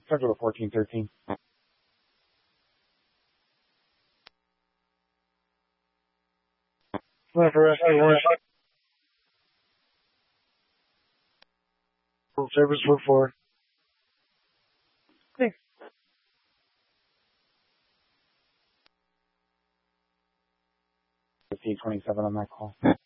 Schedule 1413. Service for 4. Thanks. 1527 on that call.